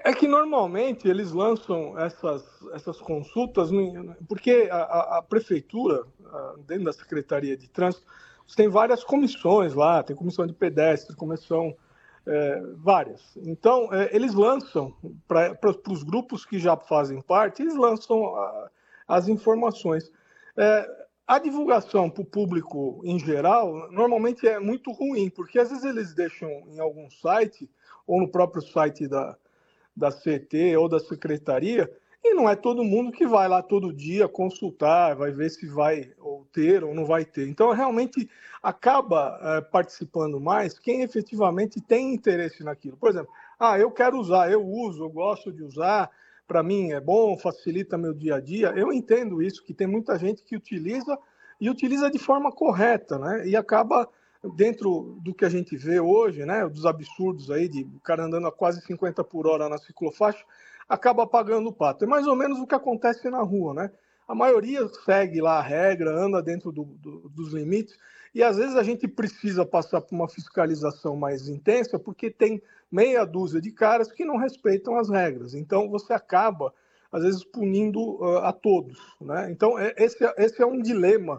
É que normalmente eles lançam essas consultas, porque a prefeitura, dentro da Secretaria de Trânsito, você tem várias comissões lá, tem comissão de pedestre, comissão várias. Então, eles lançam para os grupos que já fazem parte, eles lançam as informações. A divulgação para o público em geral, normalmente é muito ruim, porque às vezes eles deixam em algum site, ou no próprio site da CT ou da secretaria, e não é todo mundo que vai lá todo dia consultar, vai ver se vai ou ter ou não vai ter. Então, realmente, acaba participando mais quem efetivamente tem interesse naquilo. Por exemplo, eu quero usar, eu uso, eu gosto de usar, para mim é bom, facilita meu dia a dia. Eu entendo isso, que tem muita gente que utiliza e utiliza de forma correta, né? E acaba dentro do que a gente vê hoje, né, dos absurdos aí, de o cara andando a quase 50 por hora na ciclofaixa, acaba pagando o pato. É mais ou menos o que acontece na rua, né? A maioria segue lá a regra, anda dentro dos limites, e às vezes a gente precisa passar por uma fiscalização mais intensa, porque tem meia dúzia de caras que não respeitam as regras. Então você acaba, às vezes, punindo a todos, né? Então esse é um dilema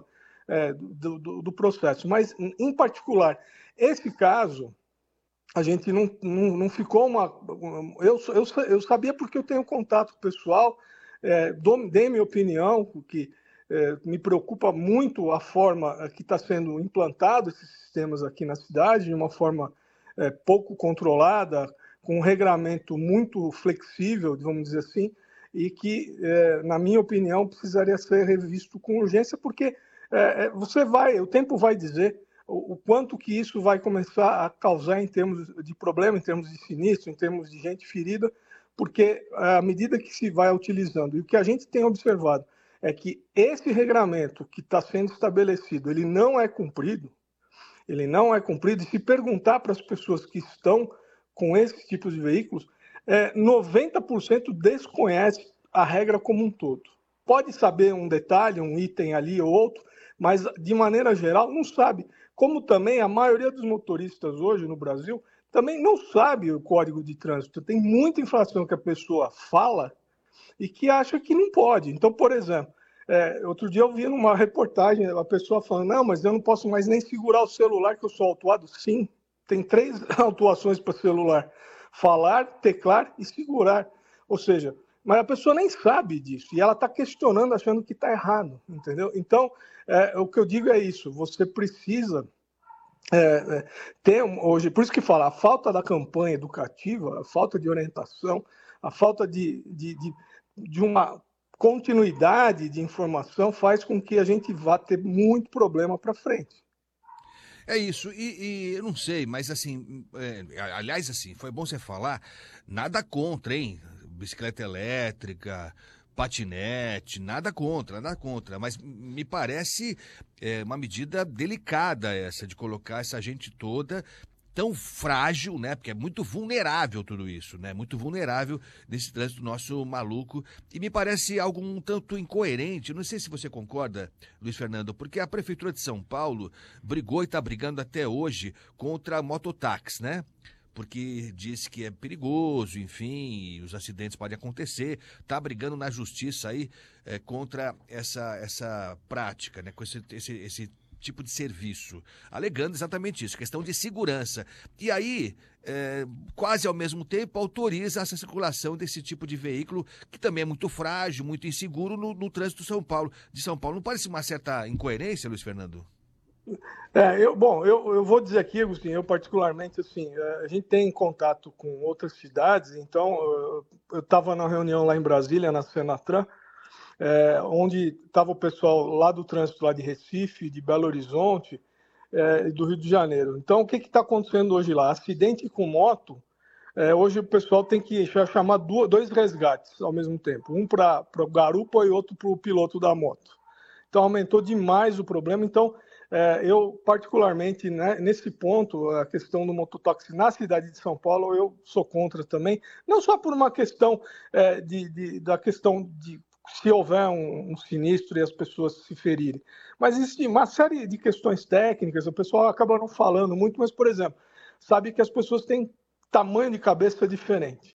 do processo. Mas, em particular, esse caso, a gente não ficou uma. Eu sabia porque eu tenho contato pessoal, dei minha opinião, que me preocupa muito a forma que está sendo implantado esses sistemas aqui na cidade, de uma forma pouco controlada, com um regramento muito flexível, vamos dizer assim, e que, na minha opinião, precisaria ser revisto com urgência, porque o tempo vai dizer o quanto que isso vai começar a causar em termos de problema, em termos de sinistro, em termos de gente ferida, porque à medida que se vai utilizando, e o que a gente tem observado é que esse regramento que está sendo estabelecido, ele não é cumprido, e se perguntar para as pessoas que estão com esse tipo de veículos, 90% desconhece a regra como um todo. Pode saber um detalhe, um item ali ou outro, mas de maneira geral não sabe. Como também a maioria dos motoristas hoje no Brasil também não sabe o código de trânsito. Tem muita infração que a pessoa fala e que acha que não pode. Então, por exemplo, outro dia eu vi numa reportagem a pessoa falando, não, mas eu não posso mais nem segurar o celular que eu sou autuado. Sim, tem 3 autuações para celular. Falar, teclar e segurar. Ou seja, mas a pessoa nem sabe disso e ela está questionando, achando que está errado, entendeu? Então, o que eu digo é isso, você precisa ter hoje, por isso que fala, a falta da campanha educativa, a falta de orientação, a falta de uma continuidade de informação faz com que a gente vá ter muito problema para frente. É isso, e eu não sei, mas assim, aliás, assim, foi bom você falar, nada contra, hein? Bicicleta elétrica, patinete, nada contra, mas me parece uma medida delicada essa, de colocar essa gente toda tão frágil, né? Porque é muito vulnerável tudo isso, né? Muito vulnerável nesse trânsito nosso maluco. E me parece algo um tanto incoerente. Não sei se você concorda, Luiz Fernando, porque a Prefeitura de São Paulo brigou e está brigando até hoje contra mototáxi, né? Porque diz que é perigoso, enfim, os acidentes podem acontecer. Está brigando na justiça aí contra essa prática, né? Com esse tipo de serviço, alegando exatamente isso, questão de segurança. E aí, quase ao mesmo tempo, autoriza essa circulação desse tipo de veículo, que também é muito frágil, muito inseguro no trânsito de São Paulo. Não parece uma certa incoerência, Luiz Fernando? Eu vou dizer aqui, Agostinho, eu particularmente, assim, a gente tem contato com outras cidades, então eu estava na reunião lá em Brasília, na Senatran, onde estava o pessoal lá do trânsito lá de Recife, de Belo Horizonte e do Rio de Janeiro. Então, o que está acontecendo hoje lá? Acidente com moto, hoje o pessoal tem que chamar dois resgates ao mesmo tempo, um para o garupa e outro para o piloto da moto. Então, aumentou demais o problema. Então, eu, particularmente, né, nesse ponto, a questão do mototáxi na cidade de São Paulo, eu sou contra também, não só por uma questão da questão de se houver um sinistro e as pessoas se ferirem, mas existe uma série de questões técnicas, o pessoal acaba não falando muito, mas, por exemplo, sabe que as pessoas têm tamanho de cabeça diferente.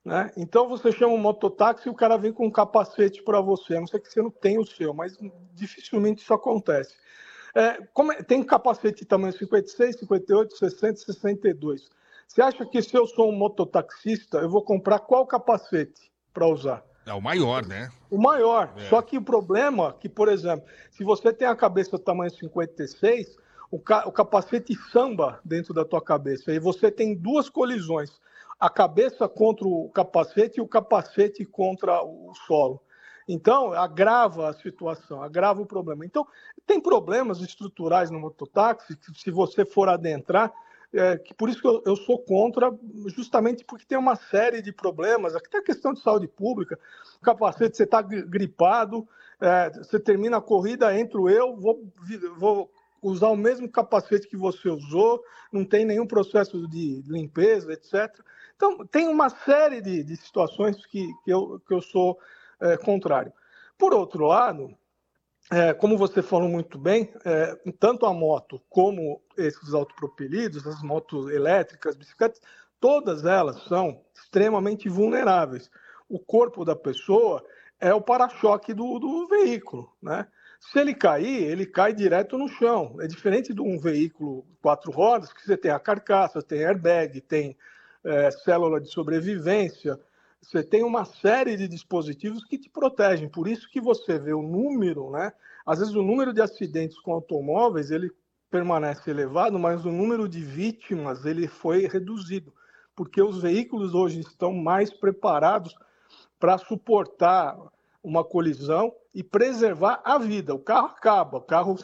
né? Então você chama um mototáxi e o cara vem com um capacete para você, a não ser que você não tenha o seu, mas dificilmente isso acontece. Tem capacete de tamanho 56, 58, 60, 62. Você acha que se eu sou um mototaxista, eu vou comprar qual capacete para usar? É o maior, né? O maior. É. Só que o problema é que, por exemplo, se você tem a cabeça tamanho 56, o capacete samba dentro da tua cabeça. E você tem duas colisões. A cabeça contra o capacete e o capacete contra o solo. Então, agrava a situação, agrava o problema. Então, tem problemas estruturais no mototáxi, que se você for adentrar, que por isso que eu sou contra, justamente porque tem uma série de problemas, até a questão de saúde pública, o capacete, você está gripado, você termina a corrida, entro eu, vou usar o mesmo capacete que você usou, não tem nenhum processo de limpeza, etc. Então, tem uma série de situações que eu sou contrário. Por outro lado, como você falou muito bem, tanto a moto como esses autopropelidos, as motos elétricas, bicicletas, todas elas são extremamente vulneráveis. O corpo da pessoa é o para-choque do veículo, né? Se ele cai direto no chão. É diferente de um veículo 4 rodas, que você tem a carcaça, tem airbag, tem célula de sobrevivência, você tem uma série de dispositivos que te protegem. Por isso que você vê o número, né? Às vezes o número de acidentes com automóveis, ele permanece elevado, mas o número de vítimas, ele foi reduzido, porque os veículos hoje estão mais preparados para suportar uma colisão e preservar a vida. O carro acaba, o carro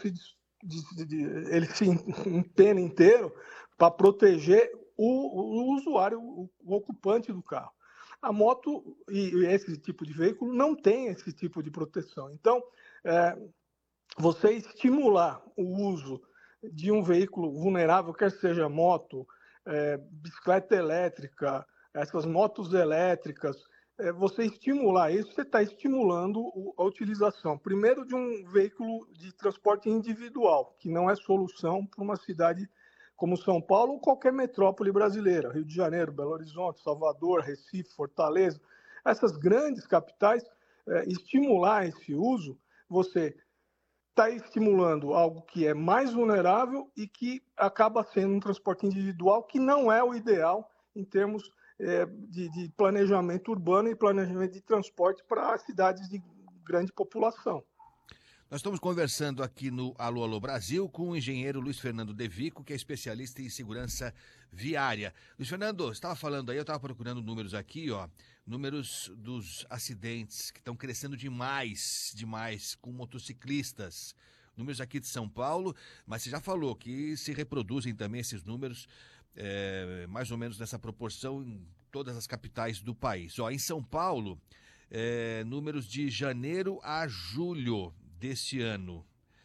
ele se empena inteiro para proteger o usuário, o ocupante do carro. A moto e esse tipo de veículo não tem esse tipo de proteção. Então, você estimular o uso de um veículo vulnerável, quer seja moto, bicicleta elétrica, essas motos elétricas, você estimular isso, você está estimulando a utilização, primeiro, de um veículo de transporte individual, que não é solução para uma cidade como São Paulo ou qualquer metrópole brasileira, Rio de Janeiro, Belo Horizonte, Salvador, Recife, Fortaleza, essas grandes capitais, estimular esse uso, você está estimulando algo que é mais vulnerável e que acaba sendo um transporte individual que não é o ideal em termos de planejamento urbano e planejamento de transporte para cidades de grande população. Nós estamos conversando aqui no Alô Alô Brasil com o engenheiro Luiz Fernando De Vico, que é especialista em segurança viária. Luiz Fernando, você estava falando aí, eu estava procurando números aqui, ó, números dos acidentes que estão crescendo demais com motociclistas. Números aqui de São Paulo, mas você já falou que se reproduzem também esses números, mais ou menos nessa proporção em todas as capitais do país. Ó, em São Paulo, números de janeiro a julho deste ano,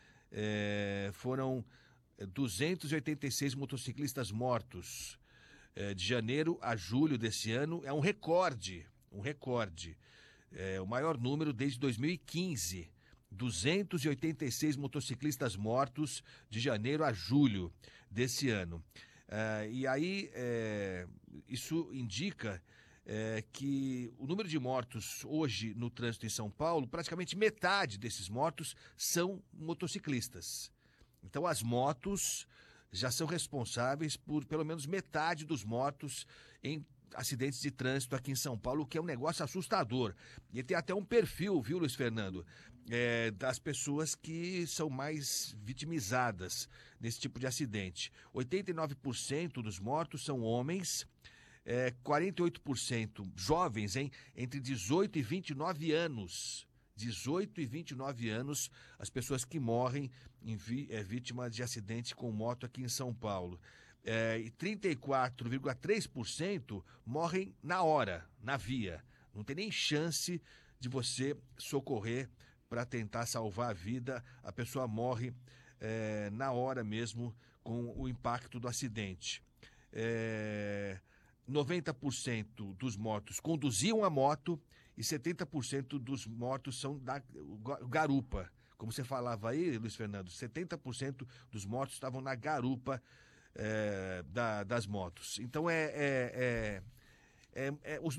foram 286 motociclistas mortos. De janeiro a julho desse ano é um recorde, o maior número desde 2015. 286 motociclistas mortos de janeiro a julho desse ano. E aí, isso indica que o número de mortos hoje no trânsito em São Paulo, praticamente metade desses mortos são motociclistas. Então as motos já são responsáveis por pelo menos metade dos mortos em acidentes de trânsito aqui em São Paulo, o que é um negócio assustador. E tem até um perfil, viu, Luiz Fernando, das pessoas que são mais vitimizadas nesse tipo de acidente. 89% dos mortos são homens, 48% jovens, entre 18 e 29 anos. 18 e 29 anos, as pessoas que morrem vítimas de acidente com moto aqui em São Paulo. E 34,3% morrem na hora, na via. Não tem nem chance de você socorrer para tentar salvar a vida. A pessoa morre na hora mesmo com o impacto do acidente. 90% dos mortos conduziam a moto e 70% dos mortos são da garupa. Como você falava aí, Luiz Fernando, 70% dos mortos estavam na garupa das motos. Então, os